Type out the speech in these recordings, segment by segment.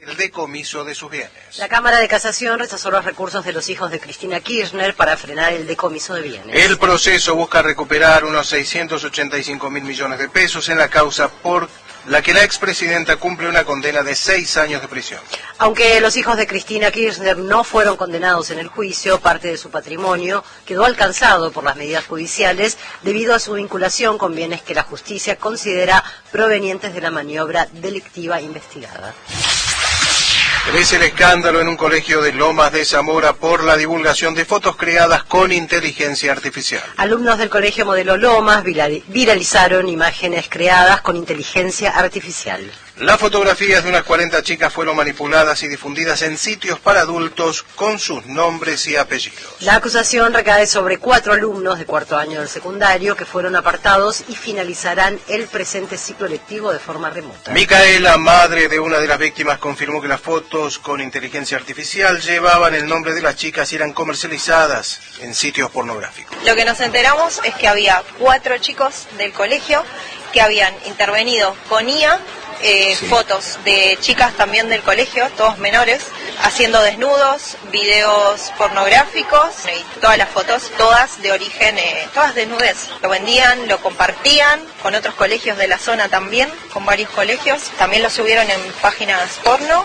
el decomiso de sus bienes. La Cámara de Casación rechazó los recursos de los hijos de Cristina Kirchner para frenar el decomiso de bienes. El proceso busca recuperar unos 685.000 millones de pesos en la causa por la que la expresidenta cumple una condena de 6 años de prisión. Aunque los hijos de Cristina Kirchner no fueron condenados en el juicio, parte de su patrimonio quedó alcanzado por las medidas judiciales debido a su vinculación con bienes que la justicia considera provenientes de la maniobra delictiva investigada. Crece el escándalo en un colegio de Lomas de Zamora por la divulgación de fotos creadas con inteligencia artificial. Alumnos del colegio Modelo Lomas viralizaron imágenes creadas con inteligencia artificial. Las fotografías de unas 40 chicas fueron manipuladas y difundidas en sitios para adultos con sus nombres y apellidos. La acusación recae sobre 4 alumnos de cuarto año del secundario que fueron apartados y finalizarán el presente ciclo lectivo de forma remota. Micaela, madre de una de las víctimas, confirmó que las fotos con inteligencia artificial llevaban el nombre de las chicas y eran comercializadas en sitios pornográficos. Lo que nos enteramos es que había 4 chicos del colegio que habían intervenido con IA, fotos de chicas también del colegio, todos menores, haciendo desnudos, videos pornográficos y todas las fotos, todas de origen, todas desnudez. Lo vendían, lo compartían con otros colegios de la zona también, con varios colegios. También lo subieron en páginas porno.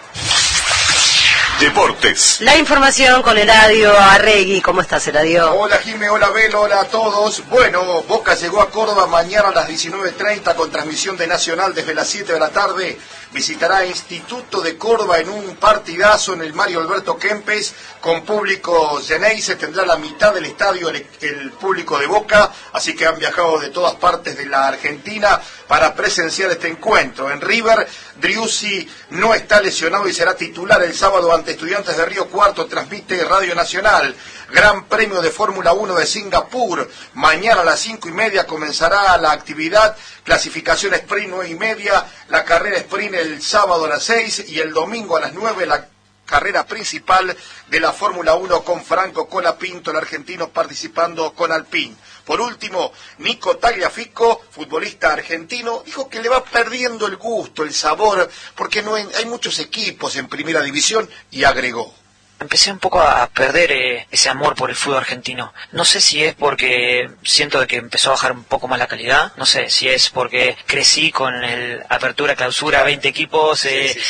Deportes. La información con Eladio Arregui. ¿Cómo estás, Eladio? Hola, Jimé, hola, Belo, hola a todos. Bueno, Boca llegó a Córdoba mañana a las 19:30 con transmisión de Nacional desde las 7 de la tarde. Visitará Instituto de Córdoba en un partidazo en el Mario Alberto Kempes con público Geneise. Tendrá la mitad del estadio el público de Boca, así que han viajado de todas partes de la Argentina para presenciar este encuentro. En River, Driussi no está lesionado y será titular el sábado ante Estudiantes de Río Cuarto. Transmite Radio Nacional. Gran Premio de Fórmula 1 de Singapur. Mañana a las 5:30 comenzará la actividad. Clasificación sprint 9:30. La carrera sprint el sábado a las 6 y el domingo a las 9 la carrera principal de la Fórmula 1 con Franco Colapinto, el argentino, participando con Alpine. Por último, Nico Tagliafico, futbolista argentino, dijo que le va perdiendo el gusto, el sabor, porque hay muchos equipos en primera división, y agregó: empecé un poco a perder ese amor por el fútbol argentino. No sé si es porque siento de que empezó a bajar un poco más la calidad, no sé si es porque crecí con el apertura, clausura, 20 equipos,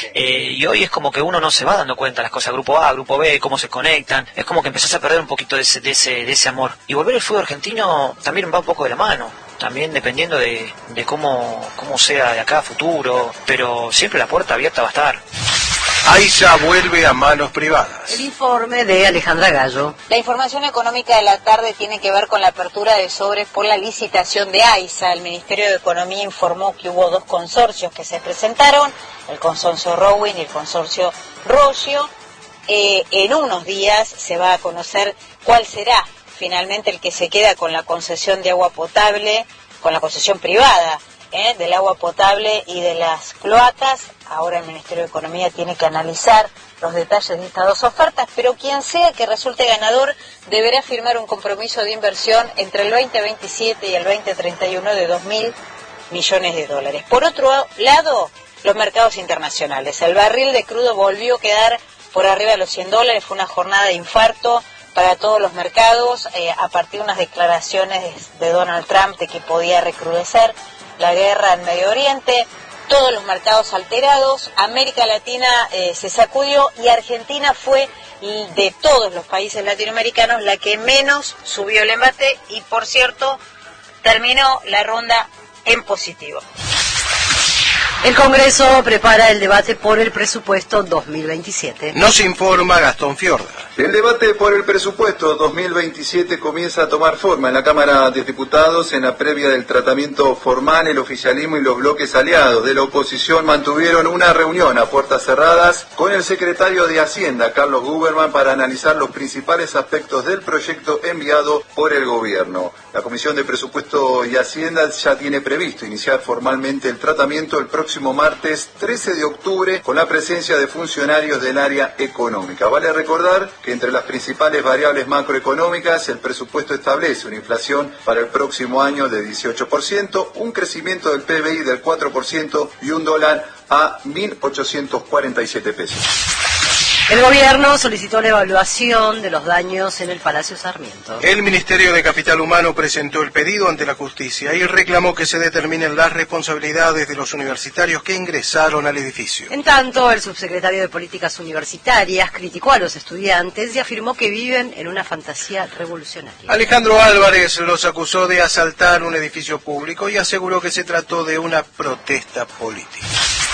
y hoy es como que uno no se va dando cuenta de las cosas, grupo A, grupo B, cómo se conectan, es como que empezás a perder un poquito de ese amor. Y volver al fútbol argentino también va un poco de la mano, también dependiendo de cómo sea de acá a futuro, pero siempre la puerta abierta va a estar. AISA vuelve a manos privadas. El informe de Alejandra Gallo. La información económica de la tarde tiene que ver con la apertura de sobres por la licitación de AISA. El Ministerio de Economía informó que hubo 2 consorcios que se presentaron, el consorcio Rowin y el consorcio Roggio. En unos días se va a conocer cuál será finalmente el que se queda con la concesión de agua potable, con la concesión privada del agua potable y de las cloacas. Ahora el Ministerio de Economía tiene que analizar los detalles de estas 2 ofertas, pero quien sea que resulte ganador deberá firmar un compromiso de inversión entre el 2027 y el 2031 de $2.000 millones. Por otro lado, los mercados internacionales. El barril de crudo volvió a quedar por arriba de los $100. Fue una jornada de infarto para todos los mercados a partir de unas declaraciones de Donald Trump de que podía recrudecer la guerra en Medio Oriente. Todos los mercados alterados. América Latina se sacudió y Argentina fue de todos los países latinoamericanos la que menos subió el embate y, por cierto, terminó la ronda en positivo. El Congreso prepara el debate por el presupuesto 2027. Nos informa Gastón Fiorda. El debate por el presupuesto 2027 comienza a tomar forma en la Cámara de Diputados. En la previa del tratamiento formal, el oficialismo y los bloques aliados de la oposición mantuvieron una reunión a puertas cerradas con el secretario de Hacienda, Carlos Guberman, para analizar los principales aspectos del proyecto enviado por el gobierno. La Comisión de Presupuesto y Hacienda ya tiene previsto iniciar formalmente el tratamiento el próximo próximo martes 13 de octubre con la presencia de funcionarios del área económica. Vale recordar que entre las principales variables macroeconómicas el presupuesto establece una inflación para el próximo año de 18%, un crecimiento del PBI del 4% y un dólar a 1.847 pesos. El gobierno solicitó la evaluación de los daños en el Palacio Sarmiento. El Ministerio de Capital Humano presentó el pedido ante la justicia y reclamó que se determinen las responsabilidades de los universitarios que ingresaron al edificio. En tanto, el subsecretario de Políticas Universitarias criticó a los estudiantes y afirmó que viven en una fantasía revolucionaria. Alejandro Álvarez los acusó de asaltar un edificio público y aseguró que se trató de una protesta política.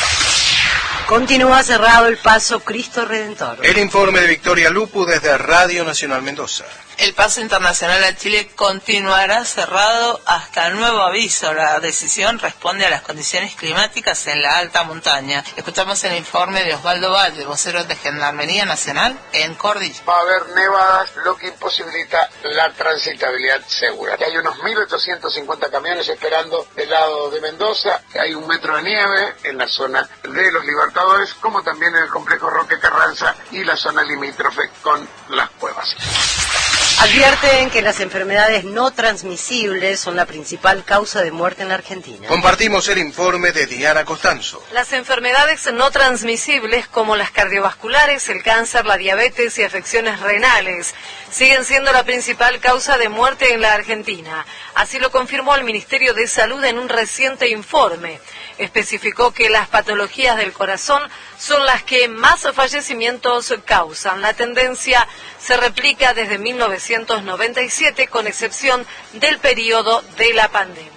Continúa cerrado el paso Cristo Redentor. El informe de Victoria Lupu desde Radio Nacional Mendoza. El paso internacional a Chile continuará cerrado hasta nuevo aviso. La decisión responde a las condiciones climáticas en la alta montaña. Escuchamos el informe de Osvaldo Valle, vocero de Gendarmería Nacional en Cordillera. Va a haber nevadas, lo que imposibilita la transitabilidad segura. Hay unos 1.850 camiones esperando del lado de Mendoza. Hay 1 metro de nieve en la zona de los Libertadores, como también en el complejo Roque Carranza y la zona limítrofe con las cuevas. Advierten que las enfermedades no transmisibles son la principal causa de muerte en la Argentina. Compartimos el informe de Diana Costanzo. Las enfermedades no transmisibles como las cardiovasculares, el cáncer, la diabetes y afecciones renales siguen siendo la principal causa de muerte en la Argentina. Así lo confirmó el Ministerio de Salud en un reciente informe. Especificó que las patologías del corazón son las que más fallecimientos causan. La tendencia se replica desde 1997, con excepción del periodo de la pandemia.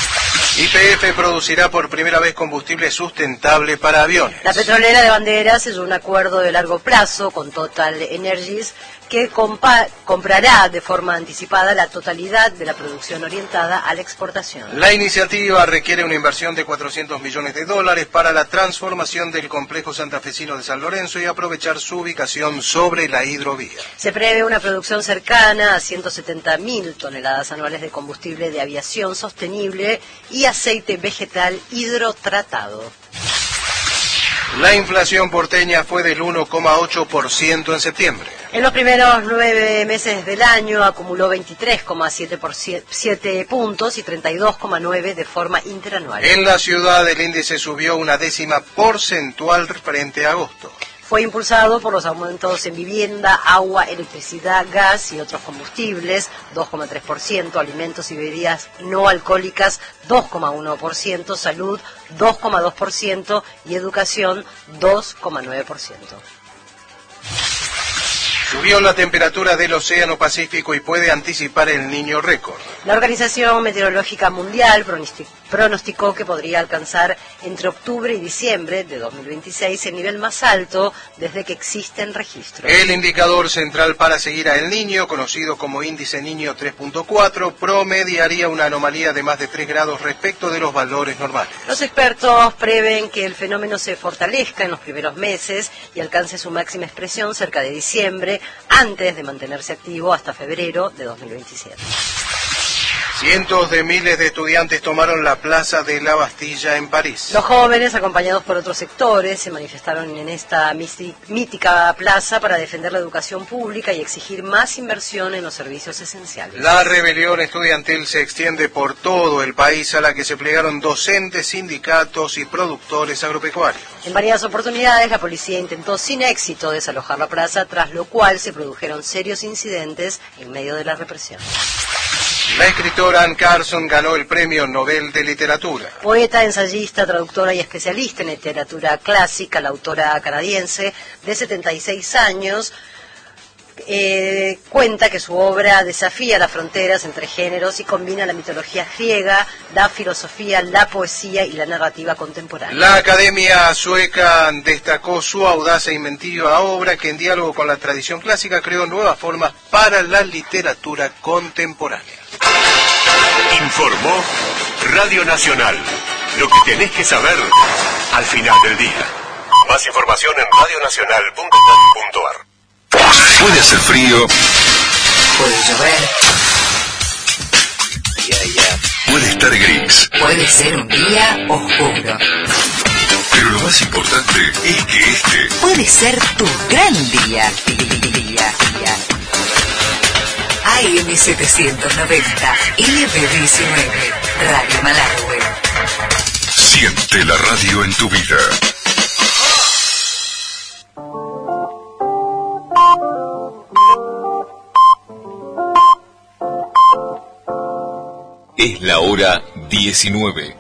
YPF producirá por primera vez combustible sustentable para aviones. La petrolera de Banderas selló un acuerdo de largo plazo con Total Energies que comprará de forma anticipada la totalidad de la producción orientada a la exportación. La iniciativa requiere una inversión de $400 millones para la transformación del complejo santafesino de San Lorenzo y aprovechar su ubicación sobre la hidrovía. Se prevé una producción cercana a 170.000 toneladas anuales de combustible de aviación sostenible y aceite vegetal hidrotratado. La inflación porteña fue del 1,8% en septiembre. En los primeros 9 meses del año acumuló 23,7 puntos y 32,9 de forma interanual. En la ciudad el índice subió 1 décima porcentual frente a agosto. Fue impulsado por los aumentos en vivienda, agua, electricidad, gas y otros combustibles, 2,3%, alimentos y bebidas no alcohólicas, 2,1%, salud, 2,2% y educación, 2,9%. Subió la temperatura del Océano Pacífico y puede anticipar el Niño récord. La Organización Meteorológica Mundial pronosticó que podría alcanzar entre octubre y diciembre de 2026 el nivel más alto desde que existen registros. El indicador central para seguir a El Niño, conocido como índice Niño 3.4, promediaría una anomalía de más de 3 grados respecto de los valores normales. Los expertos prevén que el fenómeno se fortalezca en los primeros meses y alcance su máxima expresión cerca de diciembre, antes de mantenerse activo hasta febrero de 2027. Cientos de miles de estudiantes tomaron la plaza de la Bastilla en París. Los jóvenes, acompañados por otros sectores, se manifestaron en esta mítica plaza para defender la educación pública y exigir más inversión en los servicios esenciales. La rebelión estudiantil se extiende por todo el país, a la que se plegaron docentes, sindicatos y productores agropecuarios. En varias oportunidades, la policía intentó sin éxito desalojar la plaza, tras lo cual se produjeron serios incidentes en medio de la represión. La escritora Anne Carson ganó el Premio Nobel de Literatura. Poeta, ensayista, traductora y especialista en literatura clásica, la autora canadiense de 76 años cuenta que su obra desafía las fronteras entre géneros y combina la mitología griega, la filosofía, la poesía y la narrativa contemporánea. La Academia Sueca destacó su audaz e inventiva obra que, en diálogo con la tradición clásica, creó nuevas formas para la literatura contemporánea. Informó Radio Nacional. Lo que tenés que saber al final del día. Más información en radionacional.com.ar. Puede hacer frío. Puede llover. Puede estar gris. Puede ser un día oscuro. Pero lo más importante es que este puede ser tu gran día. AM790, LB19, Radio Malargüe. Siente la radio en tu vida. Es la hora 19.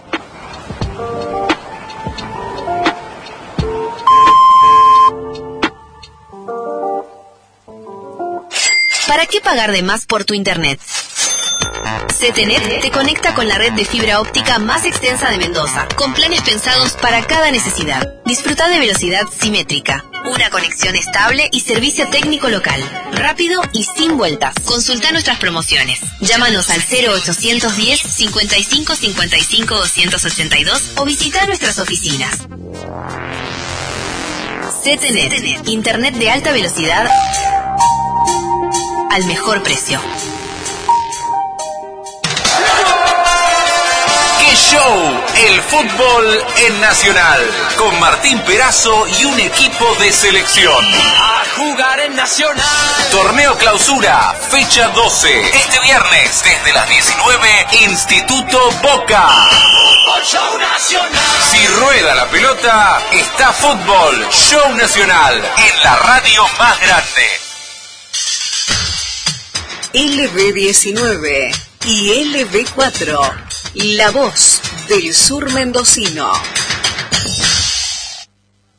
¿Para qué pagar de más por tu internet? CTNet te conecta con la red de fibra óptica más extensa de Mendoza, con planes pensados para cada necesidad. Disfruta de velocidad simétrica, una conexión estable y servicio técnico local, rápido y sin vueltas. Consulta nuestras promociones. Llámanos al 0810 55 55 282 o visita nuestras oficinas. CTNet, internet de alta velocidad al mejor precio. ¡Qué show! El fútbol en Nacional, con Martín Perazo y un equipo de selección. A jugar en Nacional. Torneo Clausura, fecha 12. Este viernes, desde las 19, Instituto Boca. Fútbol Show Nacional. Si rueda la pelota, está Fútbol Show Nacional, en la radio más grande. LB19 y LB4, la voz del sur mendocino.